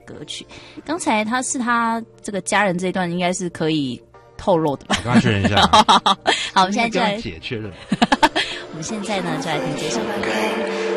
歌曲。刚才他这个家人这一段应该是可以透露的吧？ 我刚刚确认一下。 好，我们现在就来姐确认。 我们现在呢就来听这首歌。